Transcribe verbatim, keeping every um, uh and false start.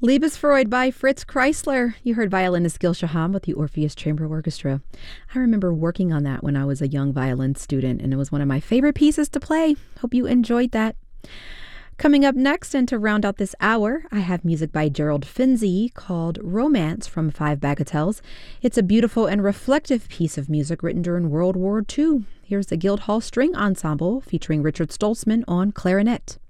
Liebesfreud by Fritz Kreisler. You heard violinist Gil Shaham with the Orpheus Chamber Orchestra. I remember working on that when I was a young violin student, and it was one of my favorite pieces to play. Hope you enjoyed that. Coming up next, and to round out this hour, I have music by Gerald Finzi called Romance from Five Bagatelles. It's a beautiful and reflective piece of music written during World War Two. Here's the Guildhall String Ensemble featuring Richard Stoltzman on clarinet.